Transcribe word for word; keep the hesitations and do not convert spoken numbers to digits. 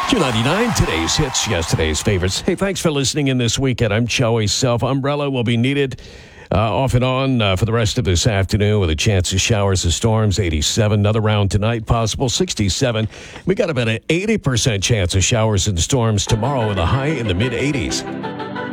Q ninety-nine, today's hits, yesterday's favorites. Hey, thanks for listening in this weekend. I'm Joey Self. Umbrella will be needed uh, off and on uh, for the rest of this afternoon with a chance of showers and storms. eighty-seven, another round tonight, possible sixty-seven. We got about an eighty percent chance of showers and storms tomorrow with a high in the mid eighties.